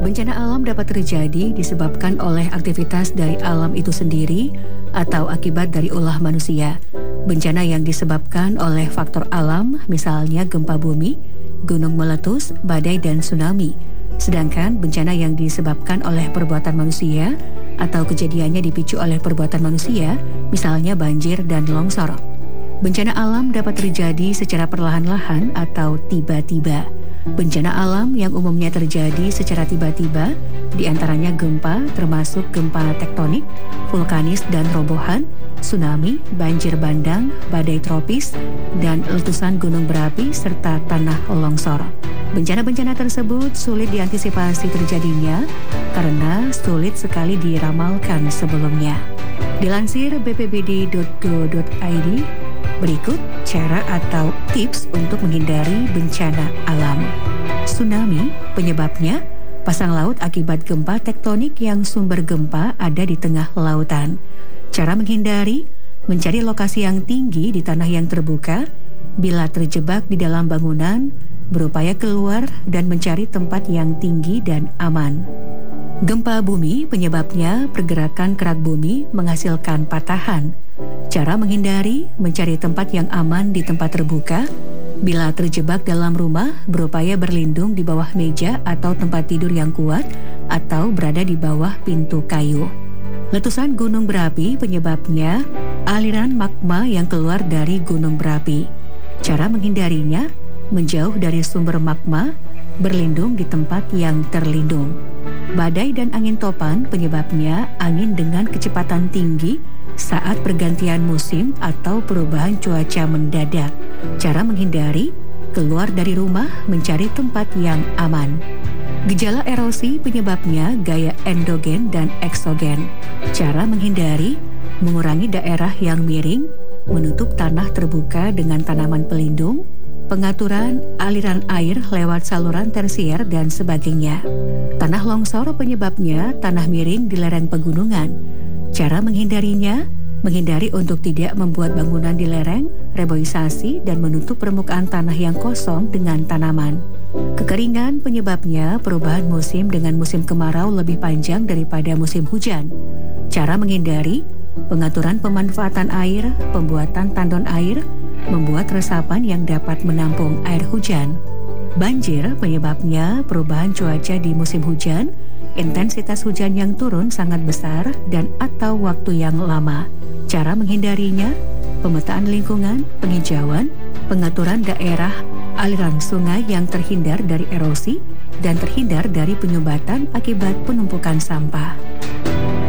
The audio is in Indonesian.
Bencana alam dapat terjadi disebabkan oleh aktivitas dari alam itu sendiri atau akibat dari ulah manusia. Bencana yang disebabkan oleh faktor alam, misalnya gempa bumi, gunung meletus, badai, dan tsunami. Sedangkan bencana yang disebabkan oleh perbuatan manusia atau kejadiannya dipicu oleh perbuatan manusia, misalnya banjir dan longsor. Bencana alam dapat terjadi secara perlahan-lahan atau tiba-tiba. Bencana alam yang umumnya terjadi secara tiba-tiba, diantaranya gempa, termasuk gempa tektonik, vulkanis dan robohan, tsunami, banjir bandang, badai tropis, dan letusan gunung berapi serta tanah longsor. Bencana-bencana tersebut sulit diantisipasi terjadinya karena sulit sekali diramalkan sebelumnya. Dilansir bpbd.go.id, berikut cara atau tips untuk menghindari bencana alam. Tsunami, penyebabnya pasang laut akibat gempa tektonik yang sumber gempa ada di tengah lautan. Cara menghindari, mencari lokasi yang tinggi di tanah yang terbuka. Bila terjebak di dalam bangunan, berupaya keluar dan mencari tempat yang tinggi dan aman. Gempa bumi, penyebabnya pergerakan kerak bumi menghasilkan patahan. Cara menghindari, mencari tempat yang aman di tempat terbuka. Bila terjebak dalam rumah, berupaya berlindung di bawah meja atau tempat tidur yang kuat atau berada di bawah pintu kayu. Letusan gunung berapi, penyebabnya aliran magma yang keluar dari gunung berapi. Cara menghindarinya, menjauh dari sumber magma, berlindung di tempat yang terlindung. Badai dan angin topan, penyebabnya angin dengan kecepatan tinggi saat pergantian musim atau perubahan cuaca mendadak. Cara menghindari, keluar dari rumah, mencari tempat yang aman. Gejala erosi, penyebabnya gaya endogen dan eksogen. Cara menghindari, mengurangi daerah yang miring, menutup tanah terbuka dengan tanaman pelindung, pengaturan aliran air lewat saluran tersier dan sebagainya. Tanah longsor, penyebabnya tanah miring di lereng pegunungan. Cara menghindarinya, menghindari untuk tidak membuat bangunan di lereng, reboisasi, dan menutup permukaan tanah yang kosong dengan tanaman. Kekeringan, penyebabnya perubahan musim dengan musim kemarau lebih panjang daripada musim hujan. Cara menghindari, pengaturan pemanfaatan air, pembuatan tandon air, membuat resapan yang dapat menampung air hujan. Banjir, penyebabnya perubahan cuaca di musim hujan, intensitas hujan yang turun sangat besar dan atau waktu yang lama. Cara menghindarinya, pemetaan lingkungan, penghijauan, pengaturan daerah, aliran sungai yang terhindar dari erosi dan terhindar dari penyumbatan akibat penumpukan sampah.